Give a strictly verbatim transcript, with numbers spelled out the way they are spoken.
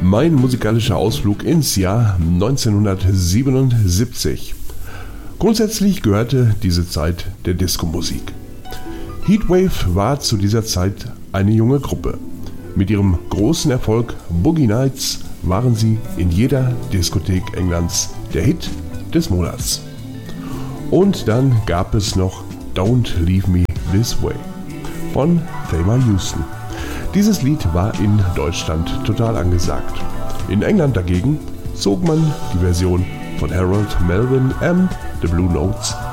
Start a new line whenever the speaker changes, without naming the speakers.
Mein musikalischer Ausflug ins Jahr neunzehnhundertsiebenundsiebzig. Grundsätzlich gehörte diese Zeit der Disco-Musik. Heatwave war zu dieser Zeit eine junge Gruppe. Mit ihrem großen Erfolg Boogie Nights waren sie in jeder Diskothek Englands der Hit des Monats. Und dann gab es noch Don't Leave Me This Way von Thelma Houston. Dieses Lied war in Deutschland total angesagt. In England dagegen zog man die Version von Harold Melvin and the Blue Notes